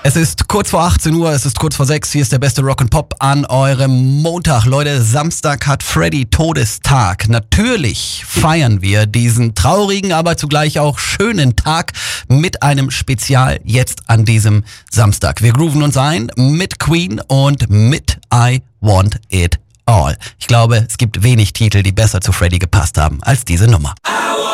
Es ist kurz vor 18 Uhr, es ist kurz vor 6. Hier ist der beste Rock and Pop an eurem Montag. Leute, Samstag hat Freddy Todestag. Natürlich feiern wir diesen traurigen, aber zugleich auch schönen Tag mit einem Spezial jetzt an diesem Samstag. Wir grooven uns ein mit Queen und mit I Want It All. Ich glaube, es gibt wenig Titel, die besser zu Freddy gepasst haben als diese Nummer.